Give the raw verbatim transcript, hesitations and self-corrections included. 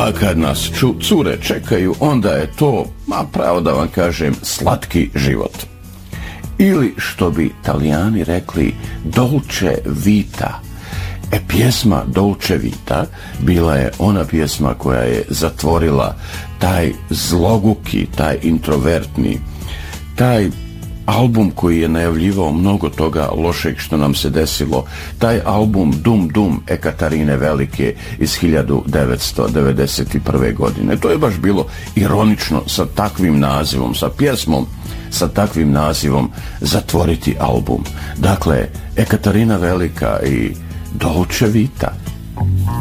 A kad nas ču, cure čekaju, onda je to, ma pravo da vam kažem, slatki život. Ili, što bi Italijani rekli, dolce vita. E, pjesma Dolce Vita bila je ona pjesma koja je zatvorila taj zloguki, taj introvertni, taj album koji je najavljivao mnogo toga lošeg što nam se desilo, taj album Dum Dum Ekaterine Velike iz hiljadu devetsto devedeset prve. godine. To je baš bilo ironično sa takvim nazivom, sa pjesmom sa takvim nazivom zatvoriti album. Dakle, Ekaterina Velika i Dolce Vita.